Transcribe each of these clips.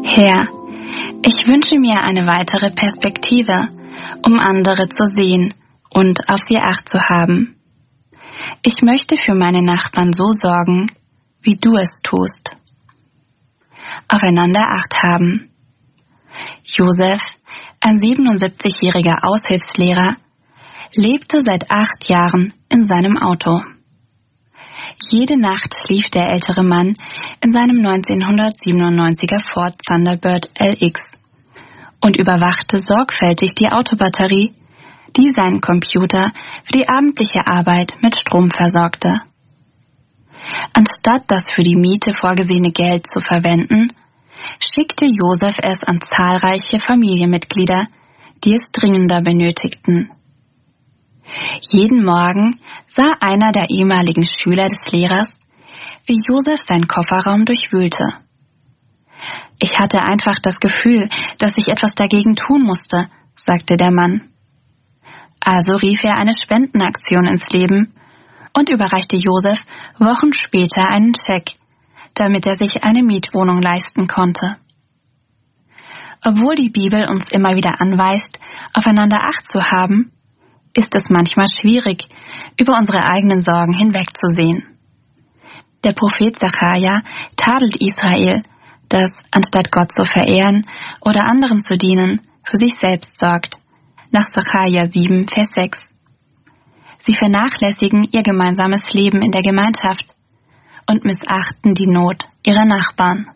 Herr, ich wünsche mir eine weitere Perspektive, um andere zu sehen und auf sie Acht zu haben. Ich möchte für meine Nachbarn so sorgen, wie du es tust. Aufeinander Acht haben. Josef, ein 77-jähriger Aushilfslehrer, lebte seit 8 Jahren in seinem Auto. Jede Nacht schlief der ältere Mann in seinem 1997er Ford Thunderbird LX und überwachte sorgfältig die Autobatterie, die seinen Computer für die abendliche Arbeit mit Strom versorgte. Anstatt das für die Miete vorgesehene Geld zu verwenden, schickte Josef es an zahlreiche Familienmitglieder, die es dringender benötigten. Jeden Morgen sah einer der ehemaligen Schüler des Lehrers, wie Josef seinen Kofferraum durchwühlte. Ich hatte einfach das Gefühl, dass ich etwas dagegen tun musste, sagte der Mann. Also rief er eine Spendenaktion ins Leben und überreichte Josef Wochen später einen Scheck, damit er sich eine Mietwohnung leisten konnte. Obwohl die Bibel uns immer wieder anweist, aufeinander Acht zu haben, ist es manchmal schwierig, über unsere eigenen Sorgen hinwegzusehen. Der Prophet Sacharja tadelt Israel, das, anstatt Gott zu verehren oder anderen zu dienen, für sich selbst sorgt, nach Sacharja 7, Vers 6. Sie vernachlässigen ihr gemeinsames Leben in der Gemeinschaft und missachten die Not ihrer Nachbarn.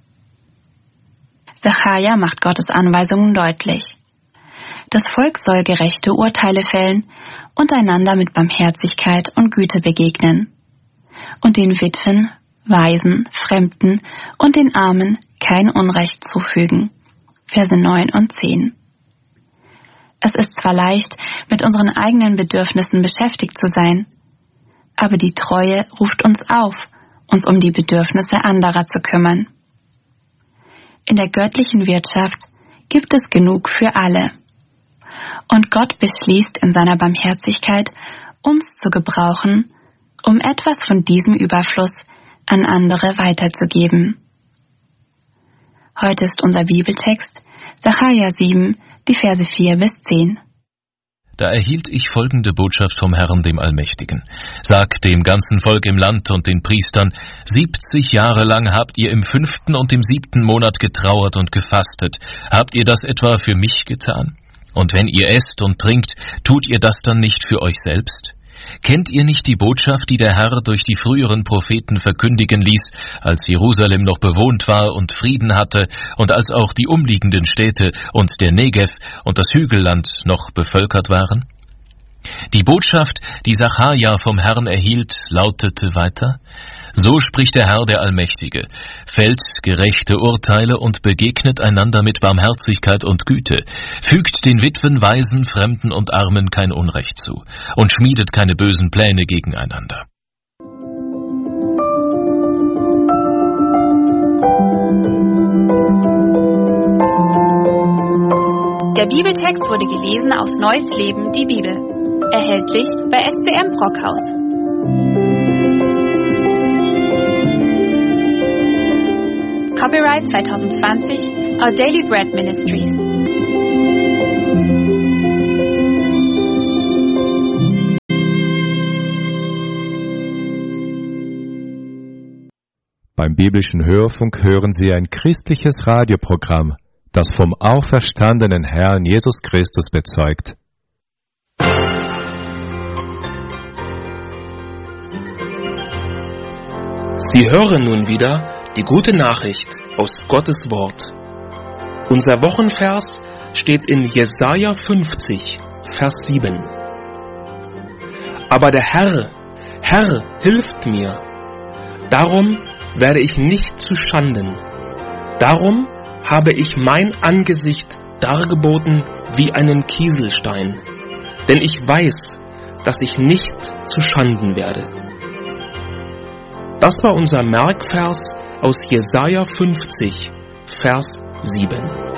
Sacharja macht Gottes Anweisungen deutlich. Das Volk soll gerechte Urteile fällen und einander mit Barmherzigkeit und Güte begegnen und den Witwen, Waisen, Fremden und den Armen kein Unrecht zufügen. Verse 9 und 10. Es ist zwar leicht, mit unseren eigenen Bedürfnissen beschäftigt zu sein, aber die Treue ruft uns auf, uns um die Bedürfnisse anderer zu kümmern. In der göttlichen Wirtschaft gibt es genug für alle. Und Gott beschließt in seiner Barmherzigkeit, uns zu gebrauchen, um etwas von diesem Überfluss an andere weiterzugeben. Heute ist unser Bibeltext Sacharja 7, die Verse 4 bis 10. Da erhielt ich folgende Botschaft vom Herrn, dem Allmächtigen. Sag dem ganzen Volk im Land und den Priestern, 70 Jahre lang habt ihr im 5. und im 7. Monat getrauert und gefastet. Habt ihr das etwa für mich getan? Und wenn ihr esst und trinkt, tut ihr das dann nicht für euch selbst? Kennt ihr nicht die Botschaft, die der Herr durch die früheren Propheten verkündigen ließ, als Jerusalem noch bewohnt war und Frieden hatte und als auch die umliegenden Städte und der Negev und das Hügelland noch bevölkert waren? Die Botschaft, die Sacharja vom Herrn erhielt, lautete weiter: So spricht der Herr, der Allmächtige, fällt gerechte Urteile und begegnet einander mit Barmherzigkeit und Güte, fügt den Witwen, Waisen, Fremden und Armen kein Unrecht zu und schmiedet keine bösen Pläne gegeneinander. Der Bibeltext wurde gelesen aus Neues Leben, die Bibel. Erhältlich bei SCM Brockhaus. Copyright 2020, Our Daily Bread Ministries. Beim biblischen Hörfunk hören Sie ein christliches Radioprogramm, das vom auferstandenen Herrn Jesus Christus bezeugt. Sie hören nun wieder die gute Nachricht aus Gottes Wort. Unser Wochenvers steht in Jesaja 50, Vers 7. Aber der Herr hilft mir. Darum werde ich nicht zu Schanden. Darum habe ich mein Angesicht dargeboten wie einen Kieselstein. Denn ich weiß, dass ich nicht zu Schanden werde. Das war unser Merkvers aus Jesaja 50, Vers 7.